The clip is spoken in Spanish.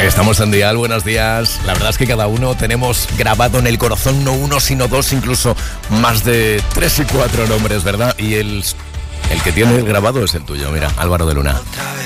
Estamos en Dial, buenos días. La verdad es que cada uno tenemos grabado en el corazón no uno, sino dos, incluso más de 3 y 4 nombres, ¿verdad? Y el que tiene el grabado es el tuyo, mira, Álvaro de Luna.